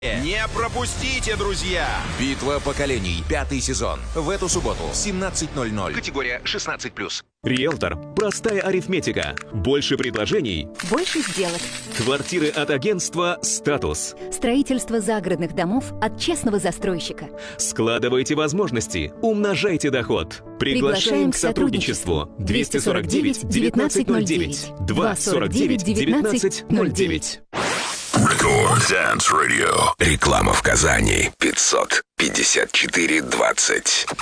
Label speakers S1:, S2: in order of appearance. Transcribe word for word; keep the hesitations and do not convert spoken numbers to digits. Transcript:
S1: Не пропустите, друзья!
S2: Битва поколений. Пятый сезон. В эту субботу в семнадцать ноль ноль.
S1: Категория шестнадцать плюс.
S3: Риэлтор. Простая арифметика. Больше предложений.
S4: Больше сделок.
S3: Квартиры от агентства «Статус».
S4: Строительство загородных домов от честного застройщика.
S3: Складывайте возможности. Умножайте доход. Приглашаем к сотрудничеству. двести сорок девять девятнадцать ноль девять. два сорок девять девятнадцать ноль девять.
S5: Record Dance Radio. Реклама в Казани. пятьсот пятьдесят четыре двадцать.